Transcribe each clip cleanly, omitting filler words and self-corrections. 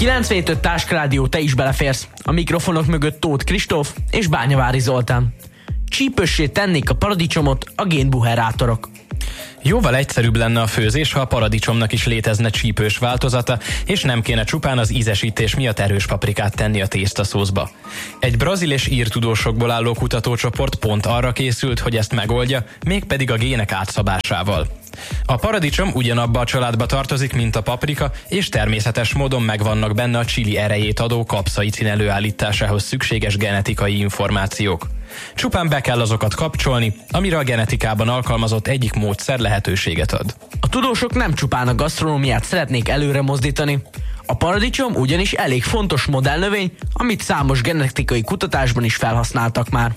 97.5 Táskrádió, te is beleférsz. A mikrofonok mögött Tóth Kristóf és Bányavári Zoltán. Csípőssé tennék a paradicsomot a génbuherátorok. Jóval egyszerűbb lenne a főzés, ha a paradicsomnak is létezne csípős változata, és nem kéne csupán az ízesítés miatt erős paprikát tenni a tésztaszószba. Egy brazil és ír tudósokból álló kutatócsoport pont arra készült, hogy ezt megoldja, mégpedig a gének átszabásával. A paradicsom ugyanabba a családba tartozik, mint a paprika, és természetes módon megvannak benne a chili erejét adó kapszaicin előállításához szükséges genetikai információk. Csupán be kell azokat kapcsolni, amire a genetikában alkalmazott egyik módszer lehetőséget ad. A tudósok nem csupán a gasztronómiát szeretnék előre mozdítani. A paradicsom ugyanis elég fontos modellnövény, amit számos genetikai kutatásban is felhasználtak már.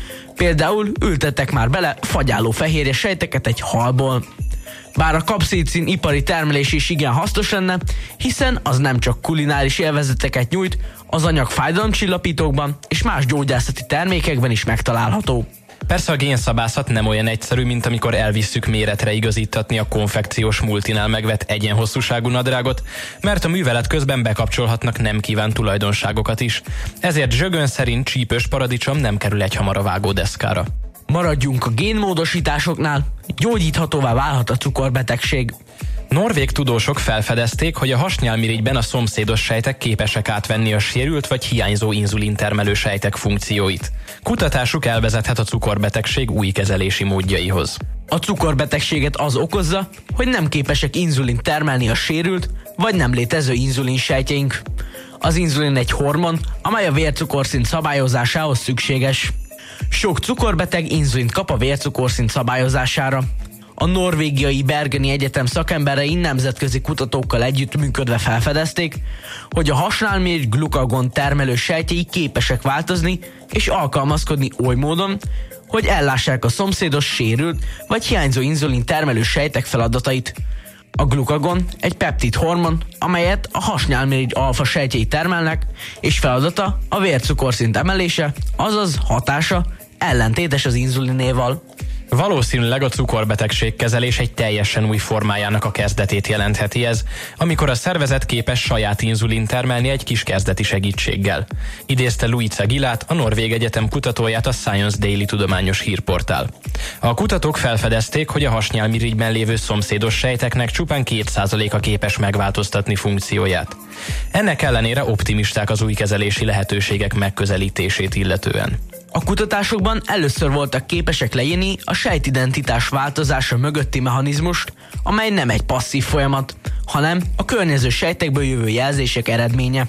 Például ültettek már bele fagyáló fehérje sejteket egy halból. Bár a kapszaicin ipari termelés is igen hasznos lenne, hiszen az nem csak kulináris élvezeteket nyújt, az anyag fájdalomcsillapítókban és más gyógyászati termékekben is megtalálható. Persze a génszabászat nem olyan egyszerű, mint amikor elvisszük méretre igazítatni a konfekciós multinál megvett egyenhosszúságú nadrágot, mert a művelet közben bekapcsolhatnak nem kívánt tulajdonságokat is. Ezért Zsögön szerint csípős paradicsom nem kerül egyhamar a vágódeszkára. Maradjunk a génmódosításoknál, gyógyíthatóvá válhat a cukorbetegség. Norvég tudósok felfedezték, hogy a hasnyálmirigyben a szomszédos sejtek képesek átvenni a sérült vagy hiányzó inzulintermelő sejtek funkcióit. Kutatásuk elvezethet a cukorbetegség új kezelési módjaihoz. A cukorbetegséget az okozza, hogy nem képesek inzulint termelni a sérült vagy nem létező inzulinsejtjeink. Az inzulin egy hormon, amely a vércukorszint szabályozásához szükséges. Sok cukorbeteg inzulint kap a vércukorszint szabályozására. A norvégiai Bergeni Egyetem szakemberei nemzetközi kutatókkal együttműködve felfedezték, hogy a hasnyálmirigy glukagon termelő sejtjei képesek változni és alkalmazkodni oly módon, hogy ellássák a szomszédos sérült vagy hiányzó inzulin termelő sejtek feladatait. A glukagon egy peptid hormon, amelyet a hasnyálmirigy alfa sejtjei termelnek, és feladata a vércukorszint emelése, azaz hatása ellentétes az inzulinéval. Valószínűleg a cukorbetegség kezelés egy teljesen új formájának a kezdetét jelentheti ez, amikor a szervezet képes saját inzulin termelni egy kis kezdeti segítséggel. Idézte Luisa Gilát, a Norvég Egyetem kutatóját a Science Daily tudományos hírportál. A kutatók felfedezték, hogy a hasnyálmirigyben lévő szomszédos sejteknek csupán 2%-a képes megváltoztatni funkcióját. Ennek ellenére optimisták az új kezelési lehetőségek megközelítését illetően. A kutatásokban először voltak képesek leírni a sejtidentitás változása mögötti mechanizmust, amely nem egy passzív folyamat, hanem a környező sejtekből jövő jelzések eredménye.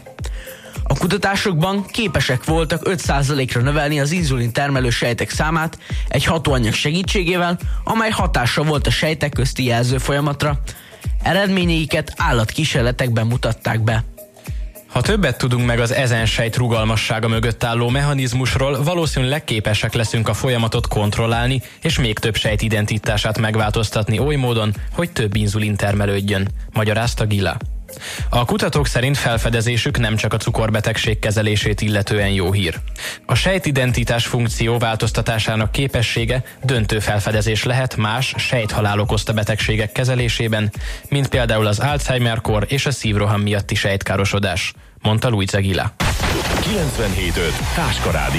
A kutatásokban képesek voltak 5%-ra növelni az inzulin termelő sejtek számát egy hatóanyag segítségével, amely hatással volt a sejtek közti jelző folyamatra. Eredményeiket állatkísérletekben mutatták be. Ha többet tudunk meg az ezen sejt rugalmassága mögött álló mechanizmusról, valószínűleg képesek leszünk a folyamatot kontrollálni, és még több sejt identitását megváltoztatni oly módon, hogy több inzulin termelődjön, magyarázta Gila. A kutatók szerint felfedezésük nem csak a cukorbetegség kezelését illetően jó hír. A sejtidentitás funkció változtatásának képessége döntő felfedezés lehet más sejthalál okozta betegségek kezelésében, mint például az Alzheimer-kor és a szívroham miatti sejtkárosodás, mondta Luisa Gila. 97.5 Táska Rádió.